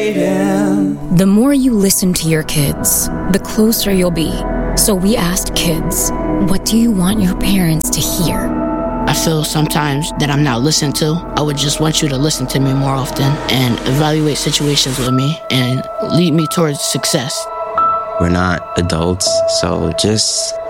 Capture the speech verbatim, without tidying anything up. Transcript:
waiting. The more you listen to your kids, the closer you'll be. So we asked kids, what do you want your parents to hear? I feel sometimes that I'm not listened to. I would just want you to listen to me more often and evaluate situations with me and lead me towards success. We're not adults, so just